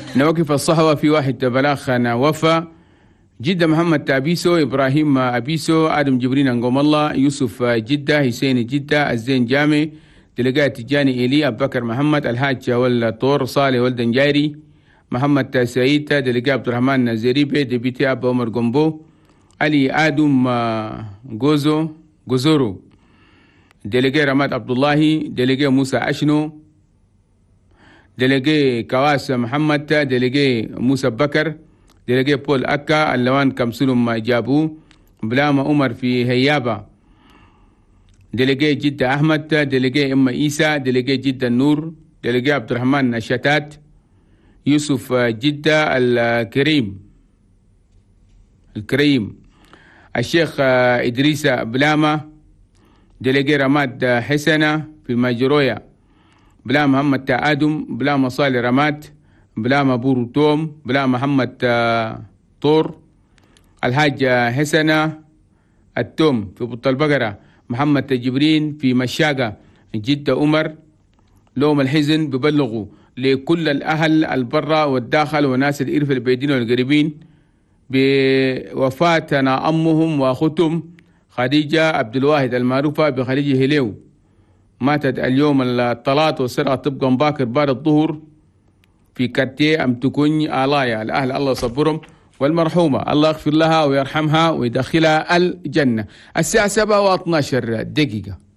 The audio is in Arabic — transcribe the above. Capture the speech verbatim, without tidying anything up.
نواكف الصحوة في واحد بلاغ وفا جدة محمد تابيسو، إبراهيم أبيسو، آدم جبرين أنقوم الله، يوسف جدة، حسين جدة، الزين جامي، دلقاء تجاني إيلي، أبو بكر محمد، الحاج والطور صالح والدنجايري، محمد سعيد، دلقاء عبد الرحمن زريبي، دبيتي أبو عمر قنبو، علي آدم جوزو جوزورو، دلقاء رماد عبد الله، دلقاء موسى أشنو، دلقاء كواس محمد، دلقاء موسى بكر، دلقاء بول أكا، اللوان كمسلم جابو، بلام عمر في هيابة، دلقاء جدة أحمد، دلقاء أم إيسى، دلقاء جدة النور، دلقاء عبد الرحمن نشاتات، يوسف جدة الكريم الكريم الشيخ إدريس بلامة، دلقاء رماد حسنة في الماجرويا، بلا محمد آدم، بلا مصالح رمات، بلا مبور توم، بلا محمد طور، الحاج حسنة التوم في بط البقرة، محمد جبرين في مشاقة جدة عمر. لوم الحزن ببلغوا لكل الأهل البرة والداخل وناس الإرث البيدين والقريبين بوفاتنا أمهم وأختهم خديجة عبد الواحد المعروفة بخديجة هليو، ماتت اليوم الثلاث والسرعة تبقى مباكر بعد الظهر في كارتيه أم تكوني آلايا. الأهل الله صبرهم، والمرحومة الله يغفر لها ويرحمها ويدخلها الجنة. الساعة سبعة واثناشر دقيقة.